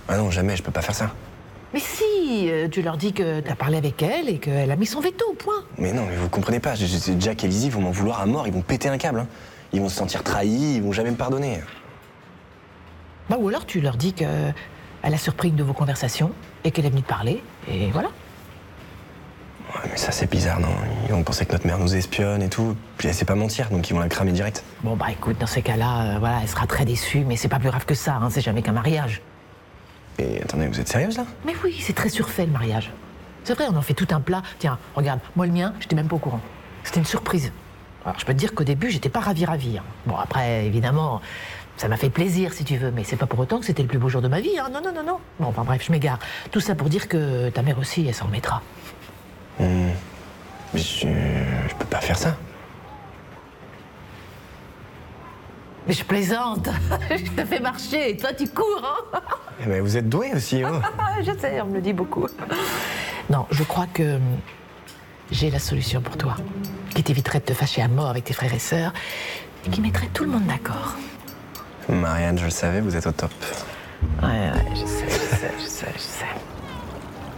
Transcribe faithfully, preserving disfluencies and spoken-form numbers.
Ah non, jamais, je peux pas faire ça. Mais si, euh, tu leur dis que t'as parlé avec elle et qu'elle a mis son veto, point. Mais non, mais vous comprenez pas, je- je- Jack et Lizzie vont m'en vouloir à mort, ils vont péter un câble. Hein. Ils vont se sentir trahis, ils vont jamais me pardonner. Bah, ou alors tu leur dis qu'elle a surpris une de vos conversations et qu'elle est venue te parler, et voilà. Ouais, mais ça c'est bizarre, non? Ils vont penser que notre mère nous espionne et tout, puis elle sait pas mentir, donc ils vont la cramer direct. Bon bah écoute, dans ces cas-là, euh, voilà, elle sera très déçue, mais c'est pas plus grave que ça, hein, c'est jamais qu'un mariage. Et attendez, vous êtes sérieuse là? Mais oui, c'est très surfait le mariage. C'est vrai, on en fait tout un plat. Tiens, regarde, moi le mien, j'étais même pas au courant. C'était une surprise. Alors je peux te dire qu'au début, j'étais pas ravie ravie. Hein. Bon après, évidemment, ça m'a fait plaisir si tu veux, mais c'est pas pour autant que c'était le plus beau jour de ma vie. Hein. Non, non, non, non. Bon, enfin bref, je m'égare. Tout ça pour dire que ta mère aussi, elle s'en remettra. Mmh. Mais je, je peux pas faire ça. Mais je plaisante. Je te fais marcher et toi tu cours, hein. Eh ben, vous êtes douée aussi, oh. Je sais, on me le dit beaucoup. Non, je crois que hum, j'ai la solution pour toi, qui t'éviterait de te fâcher à mort avec tes frères et sœurs, et qui mettrait tout le monde d'accord. Marianne, je le savais, vous êtes au top. Ouais, ouais, je sais, je sais, je sais, je sais.